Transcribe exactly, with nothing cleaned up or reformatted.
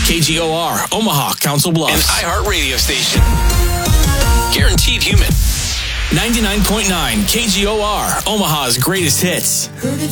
K G O R, Omaha, Council Bluffs. An iHeart radio station. Guaranteed human. ninety-nine point nine K G O R, Omaha's greatest hits. Heard it